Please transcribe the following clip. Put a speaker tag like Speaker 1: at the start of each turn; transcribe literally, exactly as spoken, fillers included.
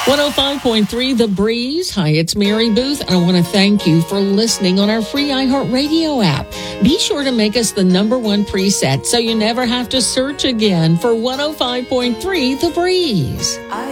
Speaker 1: one oh five point three The Breeze. Hi, it's Mary Booth, and I want to thank you for listening on our free iHeartRadio app. Be sure to make us the number one preset so you never have to search again for one oh five point three The Breeze.